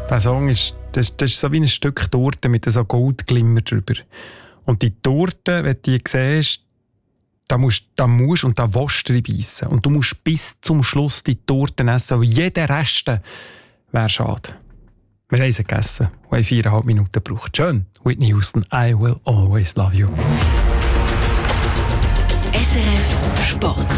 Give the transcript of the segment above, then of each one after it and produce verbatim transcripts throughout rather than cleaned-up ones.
Der Song ist, das, das ist so wie ein Stück Torte mit so Goldglimmer drüber. Und die Torte, wenn du die siehst, da musst, da musst und da willst du reinbeissen. Und du musst bis zum Schluss die Torte essen, weil jeder Rest wäre schade. Wir haben sie gegessen und haben viereinhalb Minuten gebraucht. Schön. Whitney Houston, I will always love you. S R F Sport.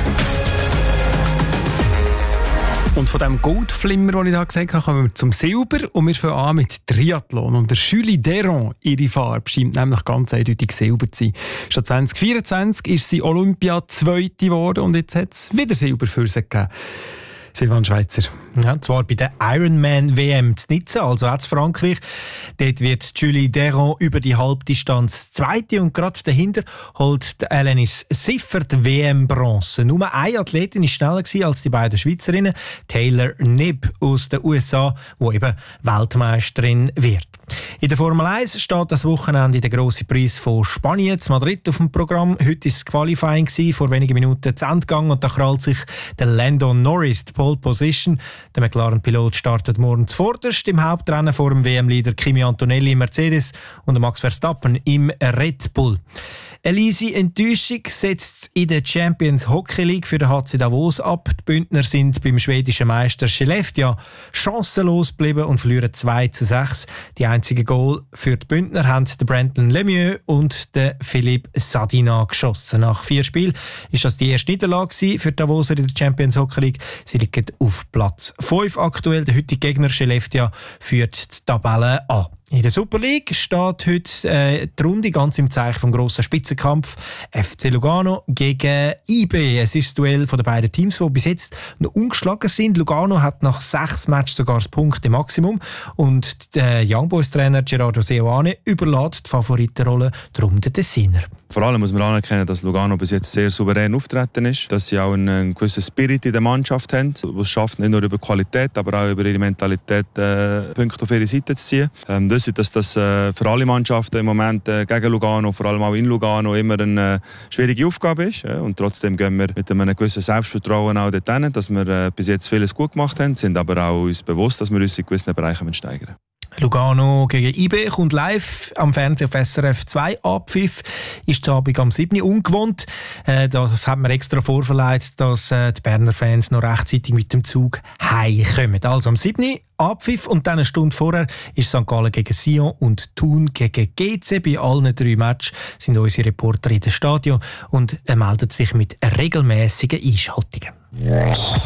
Und von dem Goldflimmer, den ich da gesagt habe, kommen wir zum Silber und wir fangen an mit Triathlon. Und der Julie Deron, ihre Farbe, scheint nämlich ganz eindeutig Silber zu sein. Schon zwanzig vierundzwanzig ist sie Olympia-Zweite geworden und jetzt hat es wieder Silber für sie gegeben. Silvan Schweizer. Ja, zwar bei der Ironman-W M zu Nizza, also auch zu Frankreich. Dort wird Julie Deron über die Halbdistanz Zweite und gerade dahinter holt die Alanis Siffer die W M-Bronze. Nur eine Athletin war schneller als die beiden Schweizerinnen, Taylor Knibb aus den U S A, die eben Weltmeisterin wird. In der Formel eins steht das Wochenende der grosse Preis von Spanien zu Madrid auf dem Programm. Heute war das Qualifying gewesen, vor wenigen Minuten zu Ende gegangen und da krallt sich der Lando Norris die Pole Position. Der McLaren-Pilot startet morgen zuvorderst im Hauptrennen vor dem W M-Leader Kimi Antonelli im Mercedes und Max Verstappen im Red Bull. Eine leise Enttäuschung setzt in der Champions Hockey League für den H C Davos ab. Die Bündner sind beim schwedischen Meister Skellefteå chancenlos geblieben und verlieren zwei zu sechs. Die einzigen Goal für die Bündner haben der Brandon Lemieux und der Philippe Sadina geschossen. Nach vier Spielen ist das die erste Niederlage für die Davoser in der Champions Hockey League. Sie liegen auf Platz fünf aktuell. Der heutige Gegner Skellefteå führt die Tabelle an. In der Super League steht heute äh, die Runde ganz im Zeichen vom grossen Spitzenkampf F C Lugano gegen I B. Es ist das Duell von den beiden Teams, die bis jetzt noch ungeschlagen sind. Lugano hat nach sechs Matches sogar das Punkte-Maximum und der Young Boys-Trainer Gerardo Seoane überlässt die Favoritenrolle darum den Tessiner. Vor allem muss man anerkennen, dass Lugano bis jetzt sehr souverän auftreten ist, dass sie auch einen, einen gewissen Spirit in der Mannschaft haben, was es schafft, nicht nur über Qualität, aber auch über ihre Mentalität äh, Punkte auf ihre Seite zu ziehen. Ähm, das ist, dass das äh, für alle Mannschaften im Moment äh, gegen Lugano, vor allem auch in Lugano, immer eine äh, schwierige Aufgabe ist. Äh, und trotzdem gehen wir mit einem gewissen Selbstvertrauen auch dorthin, dass wir äh, bis jetzt vieles gut gemacht haben, sind aber auch uns bewusst, dass wir uns in gewissen Bereichen steigern. Lugano gegen I B kommt live am Fernsehen auf S R F zwei. Abpfiff ist zu Abend am siebten ungewohnt. Äh, das hat man extra vorverleiht, dass äh, die Berner Fans noch rechtzeitig mit dem Zug heimkommen. Also am siebten Abpfiff und dann eine Stunde vorher ist Sankt Gallen gegen Sion und Thun gegen G C. Bei allen drei Matches sind unsere Reporter in den Stadion und äh, melden sich mit regelmäßigen Einschaltungen.